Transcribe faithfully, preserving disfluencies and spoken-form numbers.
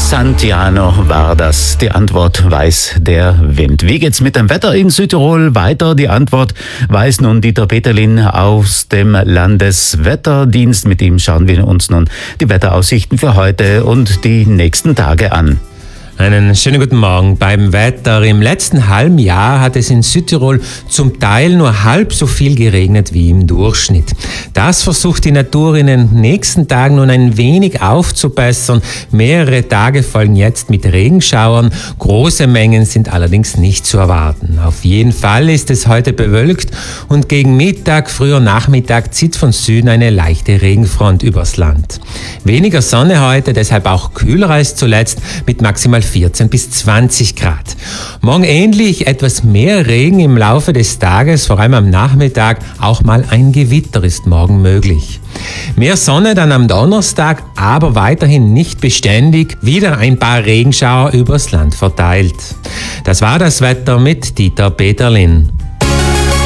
Santiano war das. Die Antwort weiß der Wind. Wie geht's mit dem Wetter in Südtirol weiter? Die Antwort weiß nun Dieter Peterlin aus dem Landeswetterdienst. Mit ihm schauen wir uns nun die Wetteraussichten für heute und die nächsten Tage an. Einen schönen guten Morgen. Beim Wetter im letzten halben Jahr hat es in Südtirol zum Teil nur halb so viel geregnet wie im Durchschnitt. Das versucht die Natur in den nächsten Tagen nun ein wenig aufzubessern. Mehrere Tage folgen jetzt mit Regenschauern. Große Mengen sind allerdings nicht zu erwarten. Auf jeden Fall ist es heute bewölkt und gegen Mittag, früher Nachmittag zieht von Süden eine leichte Regenfront übers Land. Weniger Sonne heute, deshalb auch kühler als zuletzt mit maximal vierzehn bis zwanzig Grad. Morgen ähnlich, etwas mehr Regen im Laufe des Tages, vor allem am Nachmittag. Auch mal ein Gewitter ist morgen möglich. Mehr Sonne dann am Donnerstag, aber weiterhin nicht beständig. Wieder ein paar Regenschauer übers Land verteilt. Das war das Wetter mit Dieter Peterlin.